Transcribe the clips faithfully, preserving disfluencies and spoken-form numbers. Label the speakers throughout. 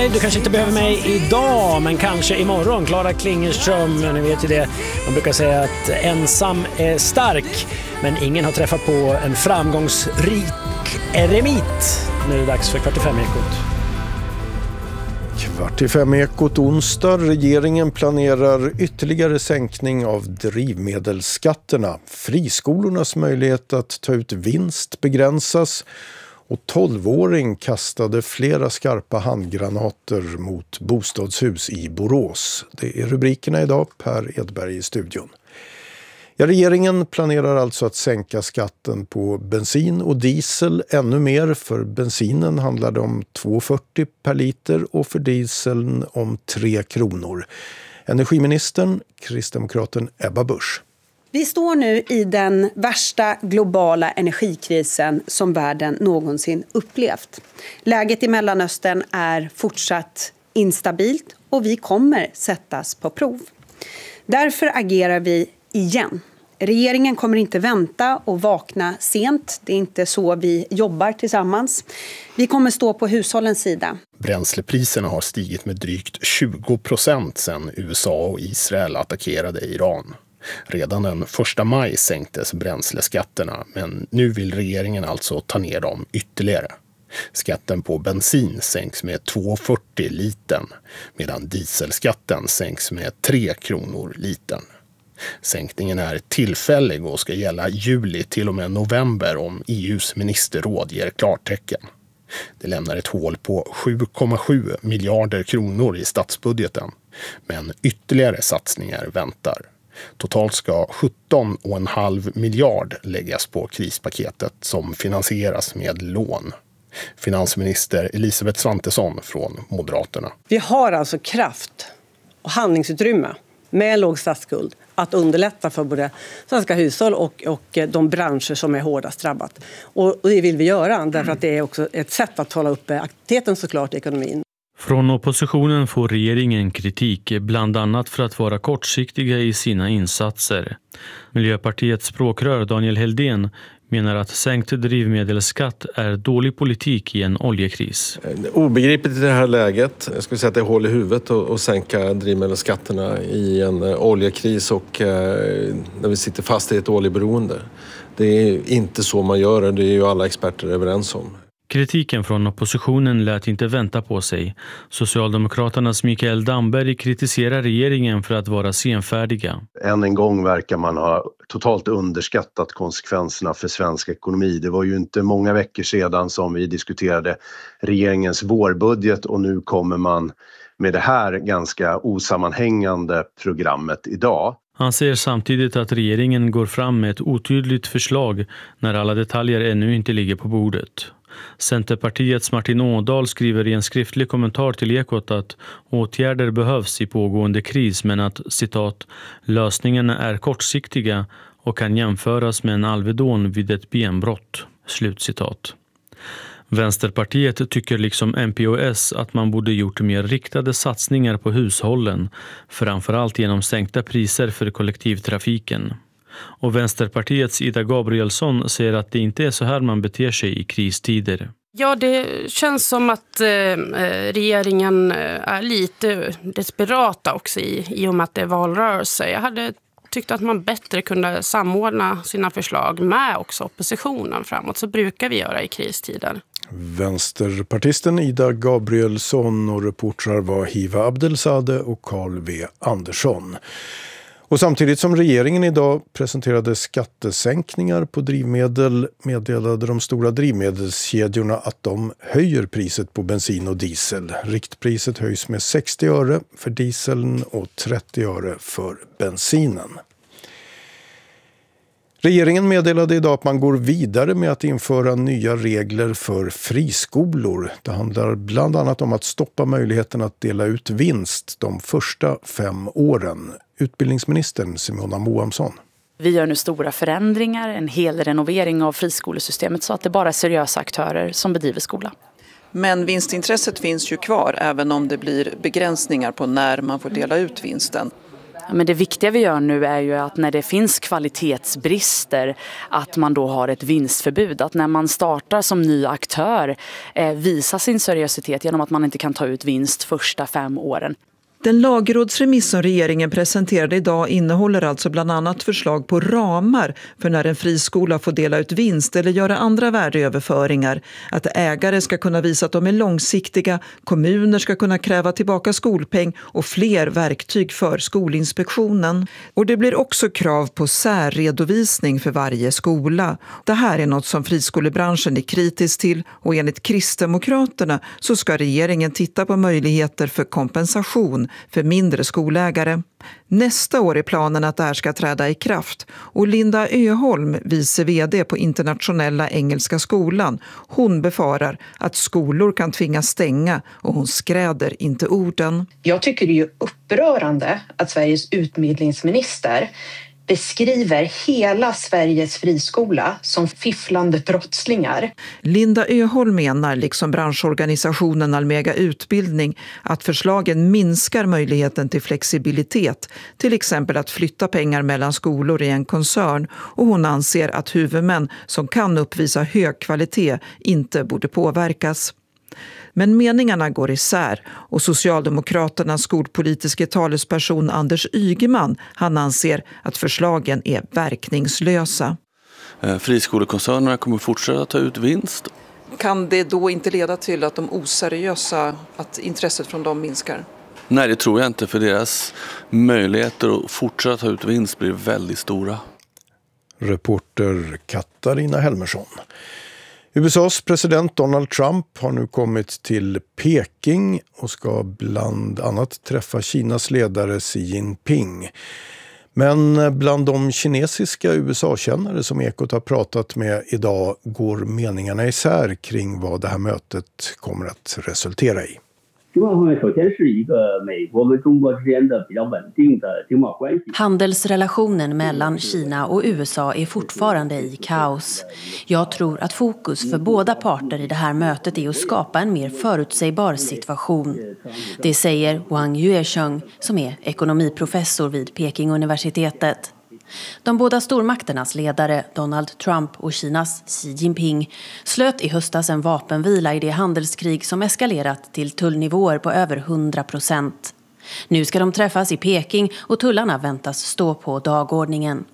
Speaker 1: Nej, du kanske inte behöver mig idag, men kanske imorgon. Clara Klingerström, ni vet ju det. Man brukar säga att ensam är stark, men ingen har träffat på en framgångsrik eremit. Nu är det dags för Kvart i fem-ekot.
Speaker 2: Kvart i fem-ekot onsdag. Regeringen planerar ytterligare sänkning av drivmedelsskatterna. Friskolornas möjlighet att ta ut vinst begränsas. Och tolvåring kastade flera skarpa handgranater mot bostadshus i Borås. Det är rubrikerna idag. Per Edberg i studion. Ja, regeringen planerar alltså att sänka skatten på bensin och diesel ännu mer. För bensinen handlar det om två fyrtio per liter och för dieseln om tre kronor. Energiministern, kristdemokraten Ebba Busch.
Speaker 3: Vi står nu i den värsta globala energikrisen som världen någonsin upplevt. Läget i Mellanöstern är fortsatt instabilt och vi kommer sättas på prov. Därför agerar vi igen. Regeringen kommer inte vänta och vakna sent. Det är inte så vi jobbar tillsammans. Vi kommer stå på hushållens sida.
Speaker 4: Bränslepriserna har stigit med drygt tjugo procent sedan U S A och Israel attackerade Iran. Redan den första maj sänktes bränsleskatterna, men nu vill regeringen alltså ta ner dem ytterligare. Skatten på bensin sänks med två fyrtio litern, medan dieselskatten sänks med tre kronor litern. Sänkningen är tillfällig och ska gälla juli till och med november om E U:s ministerråd ger klartecken. Det lämnar ett hål på sju komma sju miljarder kronor i statsbudgeten, men ytterligare satsningar väntar. Totalt ska sjutton komma fem miljard läggas på krispaketet som finansieras med lån. Finansminister Elisabeth Svantesson från Moderaterna.
Speaker 5: Vi har alltså kraft och handlingsutrymme med låg statsskuld att underlätta för både svenska hushåll och, och de branscher som är hårdast drabbat. Och, och det vill vi göra därför att det är också ett sätt att hålla uppe aktiviteten såklart i ekonomin.
Speaker 6: Från oppositionen får regeringen kritik, bland annat för att vara kortsiktiga i sina insatser. Miljöpartiets språkrör Daniel Heldén menar att sänkt drivmedelsskatt är dålig politik i en oljekris.
Speaker 7: Obegripligt i det här läget. Jag skulle säga att det är hål i huvudet att sänka drivmedelsskatterna i en oljekris och när vi sitter fast i ett oljeberoende. Det är inte så man gör det, det är ju alla experter överens om.
Speaker 6: Kritiken från oppositionen lät inte vänta på sig. Socialdemokraternas Mikael Damberg kritiserar regeringen för att vara senfärdiga.
Speaker 8: Än en gång verkar man ha totalt underskattat konsekvenserna för svensk ekonomi. Det var ju inte många veckor sedan som vi diskuterade regeringens vårbudget och nu kommer man med det här ganska osammanhängande programmet idag.
Speaker 6: Han säger samtidigt att regeringen går fram med ett otydligt förslag när alla detaljer ännu inte ligger på bordet. Centerpartiets Martin Ådahl skriver i en skriftlig kommentar till Ekot att åtgärder behövs i pågående kris men att, citat, lösningarna är kortsiktiga och kan jämföras med en Alvedon vid ett benbrott, slutcitat. Vänsterpartiet tycker liksom M P O S att man borde gjort mer riktade satsningar på hushållen, framförallt genom sänkta priser för kollektivtrafiken. Och Vänsterpartiets Ida Gabrielsson säger att det inte är så här man beter sig i kristider.
Speaker 9: Ja, det känns som att eh, regeringen är lite desperata också i, i och med att det är valrörelse. Jag hade tyckt att man bättre kunde samordna sina förslag med också oppositionen framåt. Så brukar vi göra i kristider.
Speaker 2: Vänsterpartisten Ida Gabrielsson och reportrar var Hiva Abdelsade och Carl V. Andersson. Och samtidigt som regeringen idag presenterade skattesänkningar på drivmedel meddelade de stora drivmedelskedjorna att de höjer priset på bensin och diesel. Riktpriset höjs med sextio öre för dieseln och trettio öre för bensinen. Regeringen meddelade idag att man går vidare med att införa nya regler för friskolor. Det handlar bland annat om att stoppa möjligheten att dela ut vinst de första fem åren. Utbildningsministern Simona Moamsson.
Speaker 10: Vi gör nu stora förändringar, en hel renovering av friskolesystemet så att det bara är seriösa aktörer som bedriver skola.
Speaker 11: Men vinstintresset finns ju kvar även om det blir begränsningar på när man får dela ut vinsten.
Speaker 10: Men det viktiga vi gör nu är ju att när det finns kvalitetsbrister att man då har ett vinstförbud. Att när man startar som ny aktör eh, visa sin seriositet genom att man inte kan ta ut vinst första fem åren.
Speaker 11: Den lagrådsremiss som regeringen presenterade idag innehåller alltså bland annat förslag på ramar för när en friskola får dela ut vinst eller göra andra värdeöverföringar. Att ägare ska kunna visa att de är långsiktiga, kommuner ska kunna kräva tillbaka skolpeng och fler verktyg för Skolinspektionen. Och det blir också krav på särredovisning för varje skola. Det här är något som friskolebranschen är kritisk till och enligt Kristdemokraterna så ska regeringen titta på möjligheter för kompensation för mindre skolägare. Nästa år är planen att det här ska träda i kraft och Linda Öholm, vice vd på Internationella Engelska skolan, hon befarar att skolor kan tvingas stänga och hon skräder inte orden.
Speaker 12: Jag tycker det är ju upprörande att Sveriges utbildningsminister beskriver hela Sveriges friskola som fifflande brottslingar.
Speaker 11: Linda Öholm menar, liksom branschorganisationen Almega Utbildning, att förslagen minskar möjligheten till flexibilitet, till exempel att flytta pengar mellan skolor i en koncern, och hon anser att huvudmän som kan uppvisa hög kvalitet inte borde påverkas. Men meningarna går isär och Socialdemokraternas skolpolitiska talesperson Anders Ygeman, han anser att förslagen är verkningslösa.
Speaker 13: Friskolekoncernerna kommer fortsätta ta ut vinst.
Speaker 11: Kan det då inte leda till att de oseriösa, att intresset från dem minskar?
Speaker 13: Nej, det tror jag inte, för deras möjligheter att fortsätta ta ut vinst blir väldigt stora.
Speaker 2: Reporter Katarina Helmersson. U S A:s president Donald Trump har nu kommit till Peking och ska bland annat träffa Kinas ledare Xi Jinping. Men bland de kinesiska U S A-kännare som Ekot har pratat med idag går meningarna isär kring vad det här mötet kommer att resultera i.
Speaker 14: Handelsrelationen mellan Kina och U S A är fortfarande i kaos. Jag tror att fokus för båda parter i det här mötet är att skapa en mer förutsägbar situation. Det säger Wang Yuesheng som är ekonomiprofessor vid Peking-universitetet. De båda stormakternas ledare, Donald Trump och Kinas Xi Jinping, slöt i höstas en vapenvila i det handelskrig som eskalerat till tullnivåer på över hundra procent. Nu ska de träffas i Peking och tullarna väntas stå på dagordningen.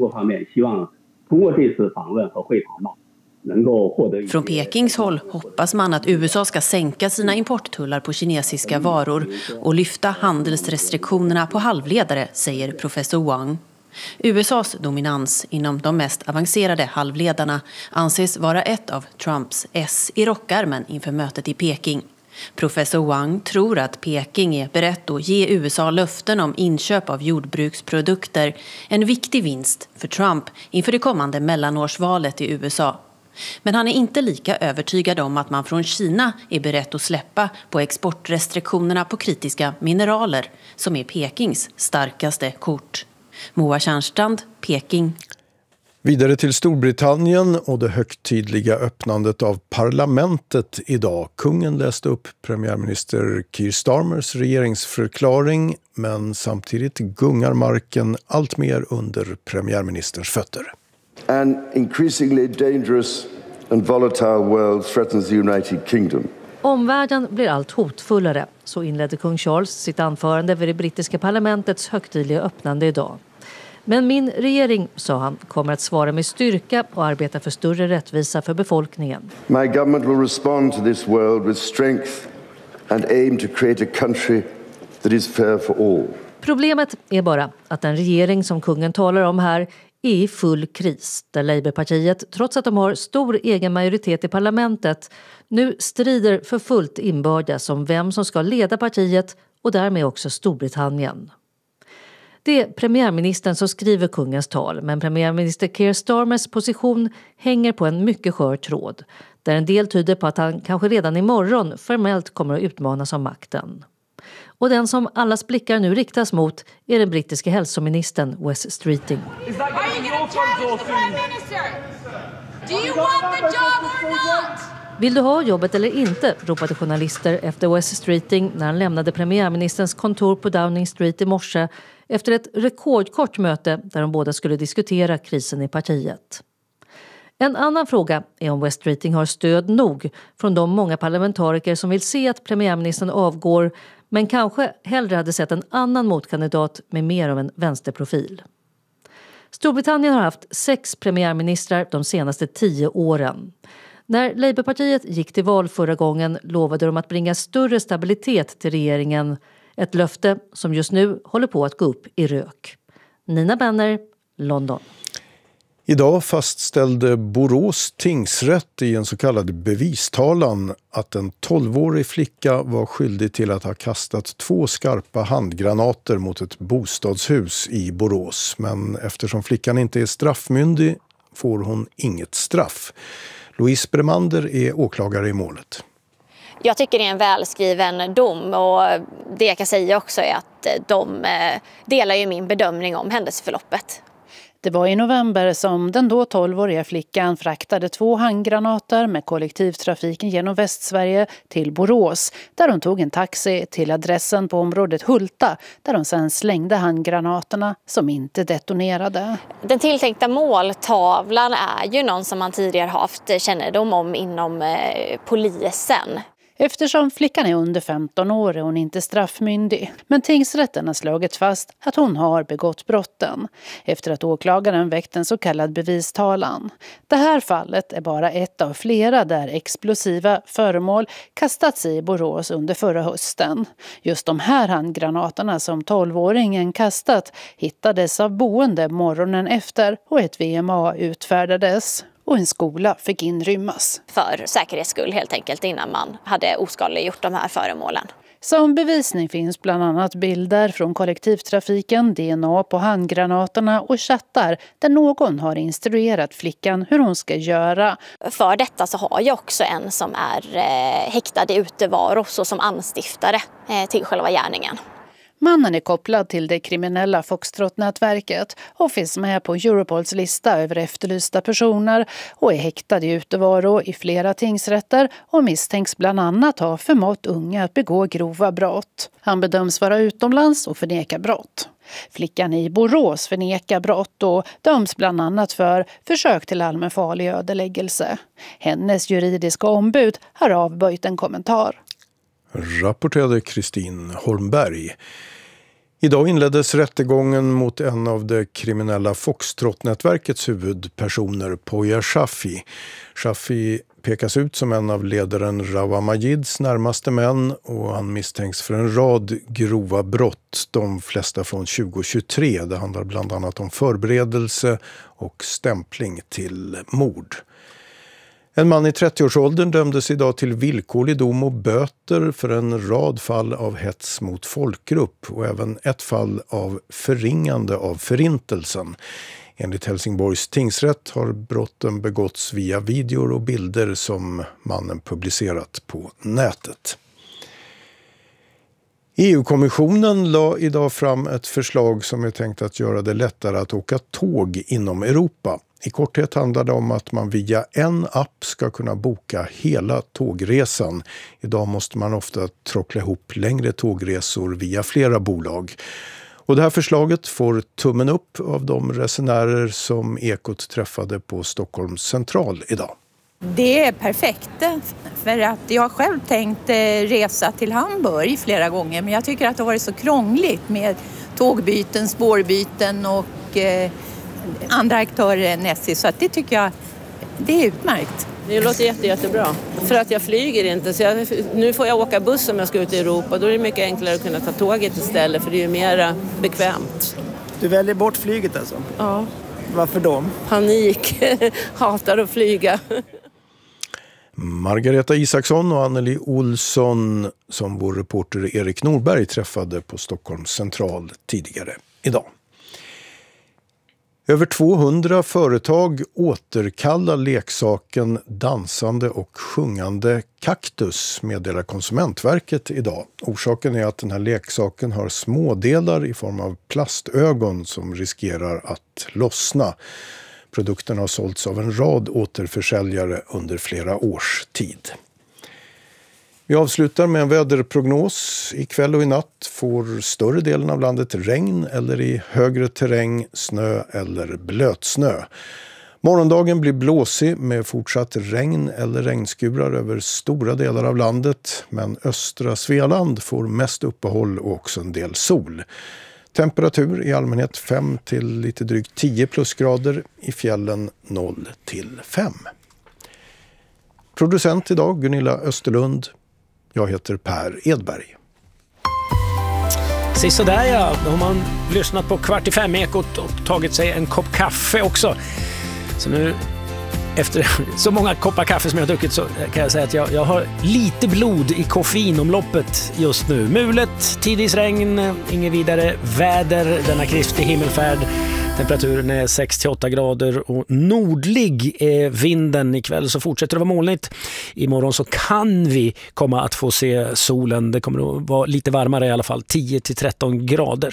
Speaker 14: Från Pekings håll hoppas man att U S A ska sänka sina importtullar på kinesiska varor och lyfta handelsrestriktionerna på halvledare, säger professor Wang. U S A:s dominans inom de mest avancerade halvledarna anses vara ett av Trumps S i rockärmen inför mötet i Peking. Professor Wang tror att Peking är berett att ge U S A löften om inköp av jordbruksprodukter, en viktig vinst för Trump inför det kommande mellanårsvalet i U S A. Men han är inte lika övertygad om att man från Kina är beredd att släppa på exportrestriktionerna på kritiska mineraler, som är Pekings starkaste kort. Moa Tjärnstrand, Peking.
Speaker 2: Vidare till Storbritannien och det högtidliga öppnandet av parlamentet idag. Kungen läste upp premiärminister Keir Starmers regeringsförklaring, men samtidigt gungar marken allt mer under premiärministerns fötter.
Speaker 15: An increasingly dangerous and volatile world threatens the United Kingdom.
Speaker 16: Omvärlden blir allt hotfullare, så inledde kung Charles sitt anförande vid det brittiska parlamentets högtidliga öppnande idag. Men min regering, sa han, kommer att svara med styrka och arbeta för större rättvisa för befolkningen.
Speaker 15: My government will respond to this world with strength and aim to create a country that is fair for all.
Speaker 16: Problemet är bara att den regering som kungen talar om här är i full kris, där Labourpartiet, trots att de har stor egen majoritet i parlamentet, nu strider för fullt inbördes om vem som ska leda partiet och därmed också Storbritannien. Det är premiärministern som skriver kungens tal, men premiärminister Keir Starmers position hänger på en mycket skör tråd, där en del tyder på att han kanske redan imorgon formellt kommer att utmanas av makten. Och den som allas blickar nu riktas mot är den brittiska hälsoministern Wes Streeting. Vill du ha jobbet eller inte, ropade journalister efter Wes Streeting när han lämnade premiärministerns kontor på Downing Street i morse efter ett rekordkort möte där de båda skulle diskutera krisen i partiet. En annan fråga är om Wes Streeting har stöd nog från de många parlamentariker som vill se att premiärministern avgår, men kanske hellre hade sett en annan motkandidat med mer av en vänsterprofil. Storbritannien har haft sex premiärministrar de senaste tio åren. När Labourpartiet gick till val förra gången lovade de att bringa större stabilitet till regeringen. Ett löfte som just nu håller på att gå upp i rök. Nina Benner, London.
Speaker 2: Idag fastställde Borås tingsrätt i en så kallad bevistalan att en tolvårig flicka var skyldig till att ha kastat två skarpa handgranater mot ett bostadshus i Borås. Men eftersom flickan inte är straffmyndig får hon inget straff. Louise Bremander är åklagare i målet.
Speaker 17: Jag tycker det är en välskriven dom, och det jag kan säga också är att de delar ju min bedömning om händelseförloppet.
Speaker 18: Det var i november som den då tolvåriga flickan fraktade två handgranater med kollektivtrafiken genom Västsverige till Borås, där hon tog en taxi till adressen på området Hulta, där hon sedan slängde handgranaterna som inte detonerade.
Speaker 17: Den tilltänkta måltavlan är ju någon som man tidigare haft kännedom om inom eh, polisen.
Speaker 18: Eftersom flickan är under femton år är hon inte straffmyndig. Men tingsrätten har slagit fast att hon har begått brotten. Efter att åklagaren väckt en så kallad bevistalan. Det här fallet är bara ett av flera där explosiva föremål kastats i Borås under förra hösten. Just de här handgranaterna som tolvåringen kastat hittades av boende morgonen efter, och ett V M A utfärdades. Och en skola fick inrymmas.
Speaker 17: För säkerhets skull helt enkelt, innan man hade oskadliggjort de här föremålen.
Speaker 18: Som bevisning finns bland annat bilder från kollektivtrafiken, D N A på handgranaterna och chattar där någon har instruerat flickan hur hon ska göra.
Speaker 17: För detta så har jag också en som är eh, häktad i utevaro, så som anstiftare eh, till själva gärningen.
Speaker 18: Mannen är kopplad till det kriminella Foxtrot-nätverket och finns med på Europols lista över efterlysta personer och är häktad i utevaro i flera tingsrätter och misstänks bland annat ha förmått unga att begå grova brott. Han bedöms vara utomlands och förneka brott. Flickan i Borås förnekar brott och döms bland annat för försök till allmänfarlig ödeläggelse. Hennes juridiska ombud har avböjt en kommentar.
Speaker 2: Rapporterade Kristin Holmberg. Idag inleddes rättegången mot en av det kriminella Foxtrot-nätverkets huvudpersoner, Poya Shafi. Shafi pekas ut som en av ledaren Rawa Majids närmaste män, och han misstänks för en rad grova brott, de flesta från tjugo tjugotre. Det handlar bland annat om förberedelse och stämpling till mord. En man i trettioårsåldern dömdes idag till villkorlig dom och böter för en rad fall av hets mot folkgrupp och även ett fall av förringande av förintelsen. Enligt Helsingborgs tingsrätt har brotten begåtts via videor och bilder som mannen publicerat på nätet. E U-kommissionen la idag fram ett förslag som är tänkt att göra det lättare att åka tåg inom Europa. I korthet handlar det om att man via en app ska kunna boka hela tågresan. Idag måste man ofta trockla ihop längre tågresor via flera bolag. Och det här förslaget får tummen upp av de resenärer som Ekot träffade på Stockholms central idag.
Speaker 19: Det är perfekt, för att jag har själv tänkt resa till Hamburg flera gånger, men jag tycker att det har varit så krångligt med tågbyten, spårbyten och eh, andra aktörer än S J, så att det tycker jag det är utmärkt.
Speaker 20: Det låter jätte, jättebra. För att jag flyger inte, så jag, nu får jag åka buss om jag ska ut i Europa. Då är det mycket enklare att kunna ta tåget istället, för det är ju mer bekvämt.
Speaker 21: Du väljer bort flyget alltså?
Speaker 20: Ja.
Speaker 21: Varför då?
Speaker 20: Panik. Hatar att flyga.
Speaker 2: Margareta Isaksson och Anneli Olsson som vår reporter Erik Norberg träffade på Stockholms central tidigare idag. Över tvåhundra företag återkallar leksaken dansande och sjungande kaktus, meddelar Konsumentverket idag. Orsaken är att den här leksaken har smådelar i form av plastögon som riskerar att lossna. Produkten har sålts av en rad återförsäljare under flera års tid. Vi avslutar med en väderprognos. Ikväll och i natt får större delen av landet regn eller i högre terräng snö eller blötsnö. Morgondagen blir blåsig med fortsatt regn eller regnskurar över stora delar av landet, men östra Svealand får mest uppehåll och också en del sol. Temperatur i allmänhet fem till lite drygt tio plusgrader, i fjällen noll till fem. Producent idag Gunilla Österlund. Jag heter Per Edberg.
Speaker 1: Så där ja, då har man lyssnat på Kvart i fem-ekot och tagit sig en kopp kaffe också. Så nu, efter så många koppar kaffe som jag har druckit, så kan jag säga att jag, jag har lite blod i koffeinomloppet just nu. Mulet, tidvis regn, inget vidare väder, denna krispig himmelfärd. Temperaturen är sex till åtta grader och nordlig är vinden. Ikväll så fortsätter det vara molnigt. Imorgon så kan vi komma att få se solen. Det kommer att vara lite varmare i alla fall, tio till tretton grader.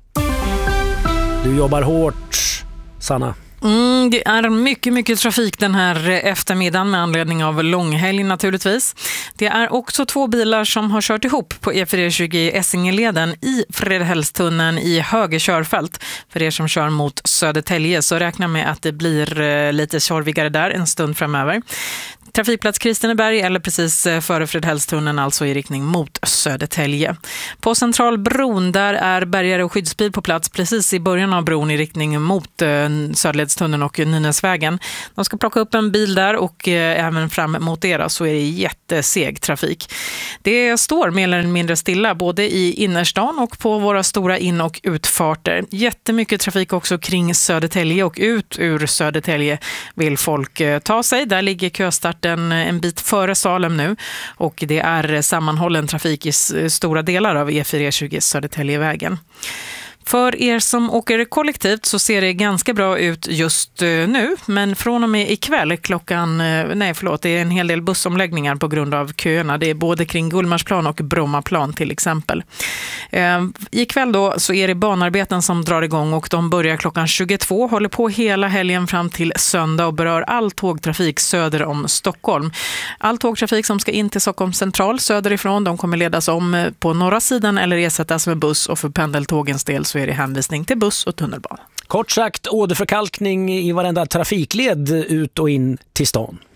Speaker 1: Du jobbar hårt, Sanna.
Speaker 22: Mm, det är mycket, mycket trafik den här eftermiddagen med anledning av långhelg naturligtvis. Det är också två bilar som har kört ihop på E fyra tjugo i Essingeleden i Fredhällstunneln i höger körfält. För er som kör mot Södertälje så räkna med att det blir lite körvigare där en stund framöver. Trafikplats Kristineberg eller precis före Fredhällstunneln, alltså i riktning mot Södertälje. På Centralbron där är bärgare och skyddsbil på plats precis i början av bron i riktning mot Söderledstunneln och Nynäsvägen. De ska plocka upp en bil där och även fram mot deras så är det jätteseg trafik. Det står mer eller mindre stilla både i innerstan och på våra stora in- och utfarter. Jättemycket trafik också kring Södertälje och ut ur Södertälje vill folk ta sig. Där ligger köstart En, en bit före Salem nu och det är sammanhållen trafik i stora delar av E fyra tjugo Södertäljevägen. För er som åker kollektivt så ser det ganska bra ut just nu, men från och med ikväll klockan, nej förlåt, det är en hel del bussomläggningar på grund av köerna. Det är både kring Gullmarsplan och Brommaplan till exempel. Eh, ikväll då så är det banarbeten som drar igång och de börjar klockan tjugotvå, håller på hela helgen fram till söndag och berör all tågtrafik söder om Stockholm. All tågtrafik som ska in till Stockholm central söderifrån, de kommer ledas om på norra sidan eller ersättas med buss och för pendeltågens del så är det hänvisning till buss och tunnelbana.
Speaker 1: Kort sagt, åderförkalkning i varenda trafikled ut och in till stan.